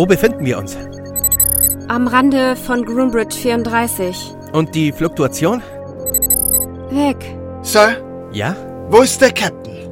Wo befinden wir uns? Am Rande von Groombridge 34. Und die Fluktuation? Weg. Sir? Ja? Wo ist der Captain?